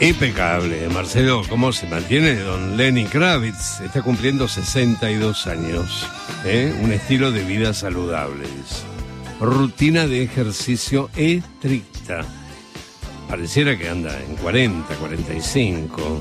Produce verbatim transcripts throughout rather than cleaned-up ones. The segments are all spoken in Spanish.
Impecable, Marcelo, ¿cómo se mantiene don Lenny Kravitz? Está cumpliendo sesenta y dos años, ¿eh? Un estilo de vida saludable, rutina de ejercicio estricta. Pareciera que anda en cuarenta, cuarenta y cinco.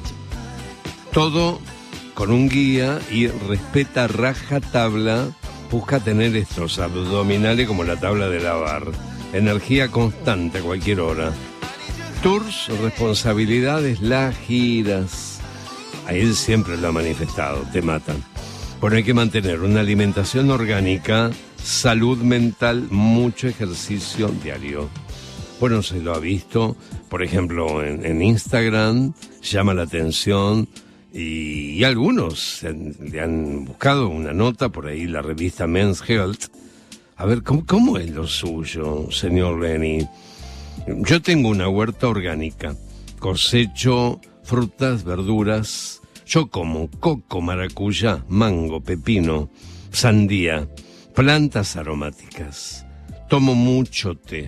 Todo con un guía y respeta rajatabla. Busca tener estos abdominales como la tabla de lavar. Energía constante a cualquier hora. Tours, responsabilidades, las giras. A él siempre lo ha manifestado, te matan. Bueno, hay que mantener una alimentación orgánica, salud mental, mucho ejercicio diario. Bueno, se lo ha visto, por ejemplo, en, en Instagram, llama la atención, y, y algunos se han, le han buscado una nota por ahí, la revista Men's Health. A ver, ¿cómo, cómo es lo suyo, señor Lenny? Yo tengo una huerta orgánica, cosecho frutas, verduras, yo como coco, maracuyá, mango, pepino, sandía, plantas aromáticas, tomo mucho té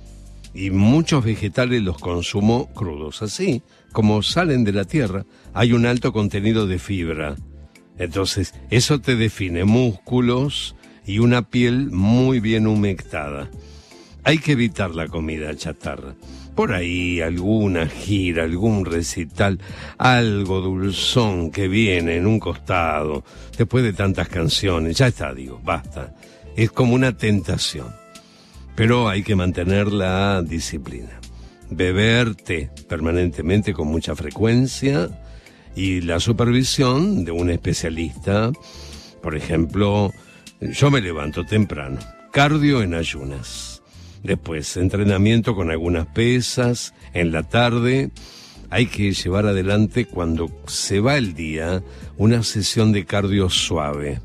y muchos vegetales los consumo crudos, así como salen de la tierra, hay un alto contenido de fibra, entonces eso te define músculos y una piel muy bien humectada. Hay que evitar la comida chatarra. Por ahí alguna gira, algún recital, algo dulzón que viene en un costado, después de tantas canciones, ya está, digo, basta. Es como una tentación. Pero hay que mantener la disciplina. Beber té permanentemente con mucha frecuencia y la supervisión de un especialista. Por ejemplo, yo me levanto temprano, cardio en ayunas. Después, entrenamiento con algunas pesas. En la tarde hay que llevar adelante, cuando se va el día, una sesión de cardio suave.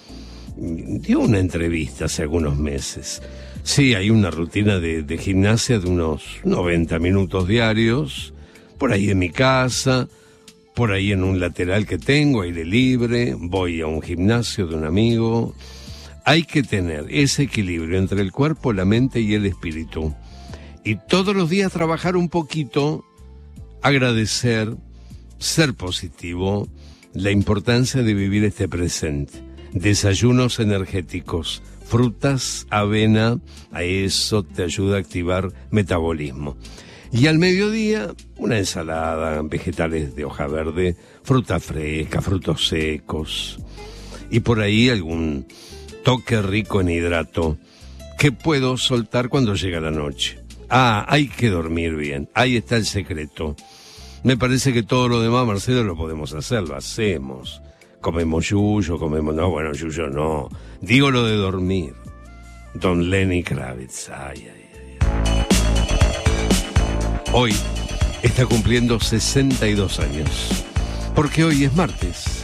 Dio una entrevista hace algunos meses. Sí, hay una rutina de, de gimnasia de unos noventa minutos diarios, por ahí en mi casa, por ahí en un lateral que tengo, aire libre, voy a un gimnasio de un amigo. Hay que tener ese equilibrio entre el cuerpo, la mente y el espíritu. Y todos los días trabajar un poquito, agradecer, ser positivo, la importancia de vivir este presente. Desayunos energéticos, frutas, avena, a eso te ayuda a activar metabolismo. Y al mediodía, una ensalada, vegetales de hoja verde, fruta fresca, frutos secos. Y por ahí algún toque rico en hidrato que puedo soltar cuando llega la noche. Ah, hay que dormir bien, ahí está el secreto. Me parece que todo lo demás, Marcelo, lo podemos hacer, lo hacemos. Comemos yuyo, comemos... No, bueno, yuyo no. Digo lo de dormir. Don Lenny Kravitz, ay, ay, ay. Hoy está cumpliendo sesenta y dos años, porque hoy es martes.